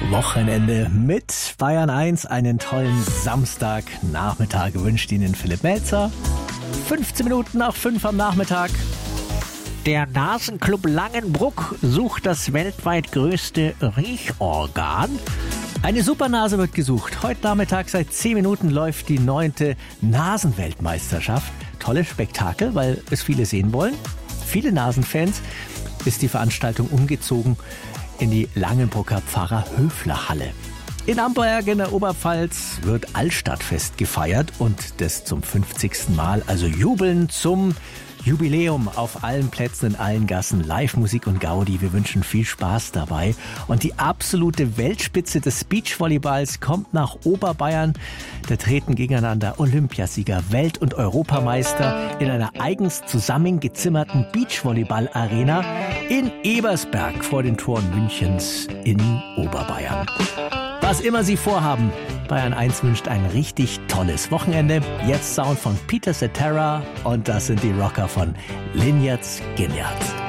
Wochenende mit Bayern 1. Einen tollen Samstagnachmittag wünscht Ihnen Philipp Melzer. 15 Minuten nach 5 am Nachmittag. Der Nasenclub Langenbruck sucht das weltweit größte Riechorgan. Eine Supernase wird gesucht. Heute Nachmittag seit 10 Minuten läuft die 9. Nasenweltmeisterschaft. Tolles Spektakel, weil es viele sehen wollen. Viele Nasenfans. Ist die Veranstaltung umgezogen in die Langenbrucker Pfarrer-Höfler-Halle. In Amberg in der Oberpfalz wird Altstadtfest gefeiert und das zum 50. Mal, also Jubeln zum Jubiläum auf allen Plätzen, in allen Gassen, Live-Musik und Gaudi. Wir wünschen viel Spaß dabei. Und die absolute Weltspitze des Beachvolleyballs kommt nach Oberbayern. Da treten gegeneinander Olympiasieger, Welt- und Europameister in einer eigens zusammengezimmerten Beachvolleyball-Arena in Ebersberg vor den Toren Münchens in Oberbayern. Was immer Sie vorhaben, Bayern 1 wünscht ein richtig tolles Wochenende. Jetzt Sound von Peter Cetera und das sind die Rocker von Lynyrd Skynyrd.